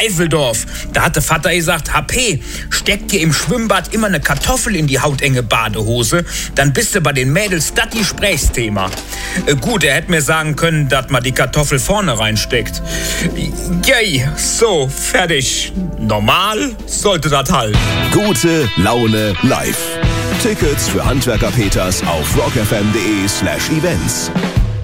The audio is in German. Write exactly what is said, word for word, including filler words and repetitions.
Eifeldorf. Da hatte Vater gesagt, H P, steck dir im Schwimmbad immer eine Kartoffel in die hautenge Badehose, dann bist du bei den Mädels das Gesprächsthema. Äh, gut, er hätte mir sagen können, dass man die Kartoffel vorne reinsteckt. Yay, so, fertig. Normal sollte das halt. Gute Laune live. Tickets für Handwerker Peters auf rockfm.de slash events.